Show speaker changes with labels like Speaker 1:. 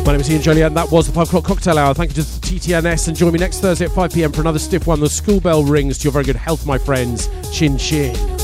Speaker 1: My name is Ian Jolly, and that was the 5 o'clock cocktail hour. Thank you to the TTNS, and join me next Thursday at 5 p.m. for another stiff one. The school bell rings to your very good health, my friends. Chin chin.